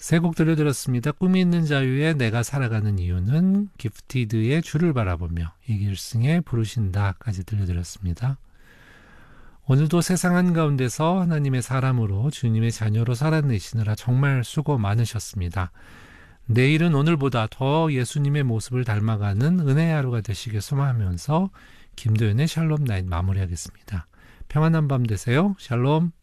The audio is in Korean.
세 곡 들려드렸습니다. 꿈이 있는 자유의 내가 살아가는 이유는, 기프티드의 주를 바라보며, 이길승의 부르신다까지 들려드렸습니다. 오늘도 세상 한가운데서 하나님의 사람으로 주님의 자녀로 살아내시느라 정말 수고 많으셨습니다. 내일은 오늘보다 더 예수님의 모습을 닮아가는 은혜의 하루가 되시길 소망하면서 김도연의 샬롬 나잇 마무리하겠습니다. 평안한 밤 되세요. 샬롬.